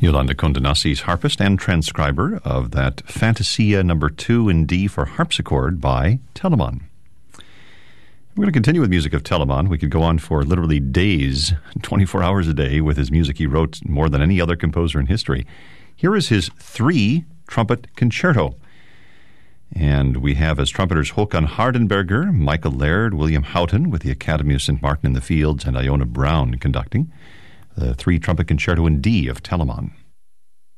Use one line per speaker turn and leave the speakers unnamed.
Yolanda Condonasi's harpist and transcriber of that Fantasia No. 2 in D for harpsichord by Telemann. We're going to continue with music of Telemann. We could go on for literally days, 24 hours a day, with his music. He wrote more than any other composer in history. Here is his 3-trumpet concerto. And we have as trumpeters Håkan Hardenberger, Michael Laird, William Houghton with the Academy of St. Martin in the Fields, and Iona Brown conducting the 3-trumpet concerto in D of Telemann.